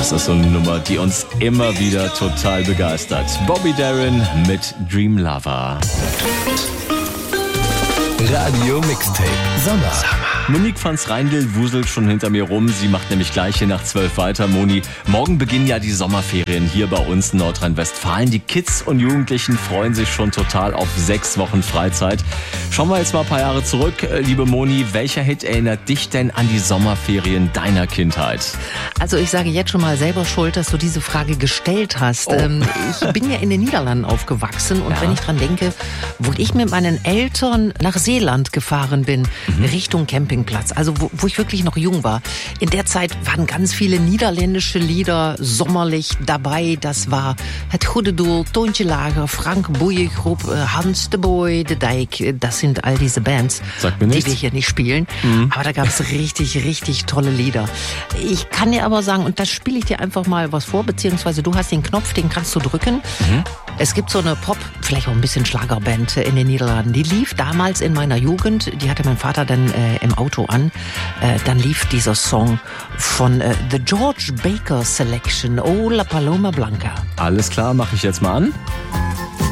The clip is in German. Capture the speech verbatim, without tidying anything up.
Das ist so eine Nummer, die uns immer wieder total begeistert. Bobby Darin mit Dream Lover. Radio Mixtape Sommer. Monique van Reindl wuselt schon hinter mir rum. Sie macht nämlich gleich hier nach zwölf weiter. Moni, morgen beginnen ja die Sommerferien hier bei uns in Nordrhein-Westfalen. Die Kids und Jugendlichen freuen sich schon total auf sechs Wochen Freizeit. Schauen wir jetzt mal ein paar Jahre zurück. Liebe Moni, welcher Hit erinnert dich denn an die Sommerferien deiner Kindheit? Also ich sage jetzt schon mal selber schuld, dass du diese Frage gestellt hast. Oh. Ich bin ja in den Niederlanden aufgewachsen und Ja. wenn ich dran denke, wo ich mit meinen Eltern nach Seeland gefahren bin, mhm. Richtung Campingplatz, also wo, wo ich wirklich noch jung war. In der Zeit waren ganz viele niederländische Lieder sommerlich dabei. Das war Het Goede Doel, Toontje Lager, Frank Boeiengroep, Hans de Boy, De Dijk. Das sind all diese Bands, Sagt mir die nichts. wir hier nicht spielen. Mhm. Aber da gab es richtig, richtig tolle Lieder. Ich kann dir aber sagen, und da spiele ich dir einfach mal was vor, beziehungsweise du hast den Knopf, den kannst du drücken. Mhm. Es gibt so eine Pop, vielleicht auch ein bisschen Schlagerband in den Niederlanden. Die lief damals in meiner Jugend, die hatte mein Vater dann äh, im Auto an. Äh, dann lief dieser Song von äh, The George Baker Selection, Oh La Paloma Blanca. Alles klar, mache ich jetzt mal an.